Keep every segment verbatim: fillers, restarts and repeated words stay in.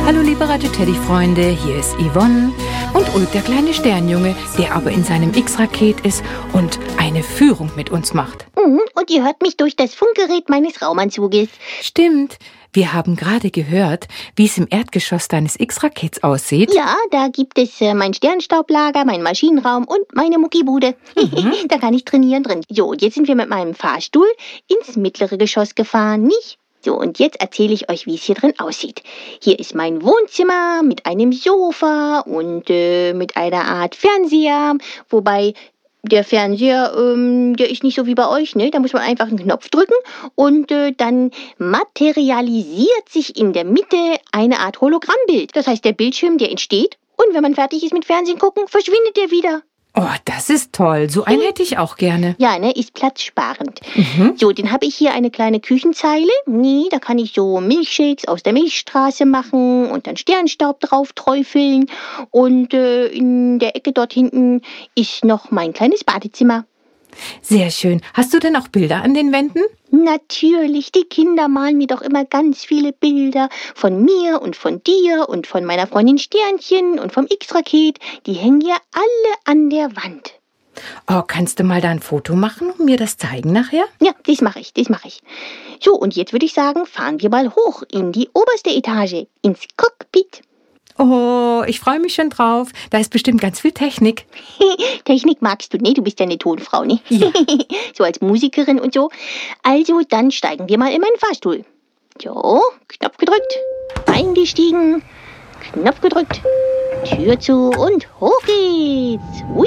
Hallo liebe Radio Teddy-Freunde, hier ist Yvonne und Ulk, der kleine Sternjunge, der aber in seinem X-Raket ist und eine Führung mit uns macht. Mhm, und ihr hört mich durch das Funkgerät meines Raumanzuges. Stimmt, wir haben gerade gehört, wie es im Erdgeschoss deines X-Rakets aussieht. Ja, da gibt es äh, mein Sternstaublager, meinen Maschinenraum und meine Muckibude. Mhm. Da kann ich trainieren drin. So, und jetzt sind wir mit meinem Fahrstuhl ins mittlere Geschoss gefahren, nicht? So, und jetzt erzähle ich euch, wie es hier drin aussieht. Hier ist mein Wohnzimmer mit einem Sofa und äh, mit einer Art Fernseher, wobei der Fernseher, ähm, der ist nicht so wie bei euch, ne? Da muss man einfach einen Knopf drücken und äh, dann materialisiert sich in der Mitte eine Art Hologrammbild. Das heißt, der Bildschirm, der entsteht und wenn man fertig ist mit Fernsehen gucken, verschwindet der wieder. Oh, das ist toll. So einen hätte ich auch gerne. Ja, ne, ist platzsparend. Mhm. So, dann habe ich hier eine kleine Küchenzeile. Nee, da kann ich so Milchshakes aus der Milchstraße machen und dann Sternstaub drauf träufeln. Und äh, in der Ecke dort hinten ist noch mein kleines Badezimmer. Sehr schön. Hast du denn auch Bilder an den Wänden? Natürlich, die Kinder malen mir doch immer ganz viele Bilder von mir und von dir und von meiner Freundin Sternchen und vom X-Raket. Die hängen ja alle an der Wand. Oh, kannst du mal da ein Foto machen und mir das zeigen nachher? Ja, das mache ich, das mache ich. So, und jetzt würde ich sagen, fahren wir mal hoch in die oberste Etage, ins Cockpit. Oh, ich freue mich schon drauf. Da ist bestimmt ganz viel Technik. Technik magst du, ne? Du bist ja eine Tonfrau, ne? Ja. So als Musikerin und so. Also, dann steigen wir mal in meinen Fahrstuhl. So, Knopf gedrückt, eingestiegen, Knopf gedrückt, Tür zu und hoch geht's. Hui!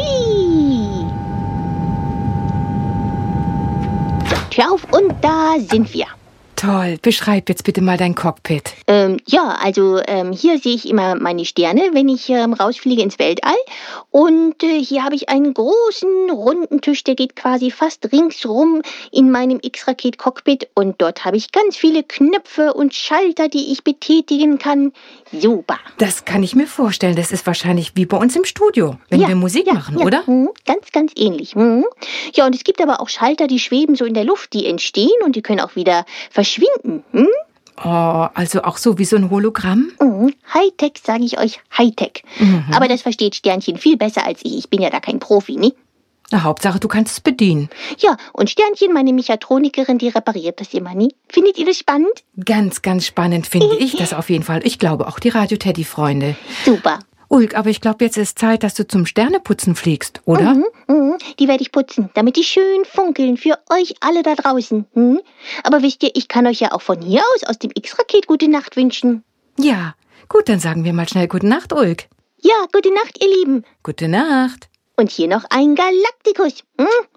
So, Tür auf und da sind wir. Toll. Beschreib jetzt bitte mal dein Cockpit. Ähm, ja, also ähm, hier sehe ich immer meine Sterne, wenn ich ähm, rausfliege ins Weltall. Und äh, hier habe ich einen großen, runden Tisch, der geht quasi fast ringsrum in meinem X-Raket-Cockpit. Und dort habe ich ganz viele Knöpfe und Schalter, die ich betätigen kann. Super. Das kann ich mir vorstellen. Das ist wahrscheinlich wie bei uns im Studio, wenn ja, wir Musik ja, machen, ja. oder? Mhm, ganz, ganz ähnlich. Mhm. Ja, und es gibt aber auch Schalter, die schweben so in der Luft, die entstehen und die können auch wieder verschwinden. Hm? Oh, also auch so wie so ein Hologramm? Mhm. Hightech, sage ich euch, Hightech. Mhm. Aber das versteht Sternchen viel besser als ich. Ich bin ja da kein Profi, ne? Na, Hauptsache, du kannst es bedienen. Ja, und Sternchen, meine Mechatronikerin, die repariert das immer, nie. Findet ihr das spannend? Ganz, ganz spannend finde ich das auf jeden Fall. Ich glaube auch die Radio Teddy-Freunde. Super. Ulk, aber ich glaube, jetzt ist Zeit, dass du zum Sterneputzen fliegst, oder? Mhm, mhm. Die werde ich putzen, damit die schön funkeln für euch alle da draußen. Hm? Aber wisst ihr, ich kann euch ja auch von hier aus, aus dem X-Raket, gute Nacht wünschen. Ja, gut, dann sagen wir mal schnell gute Nacht, Ulk. Ja, gute Nacht, ihr Lieben. Gute Nacht. Und hier noch ein Galaktikus. Hm?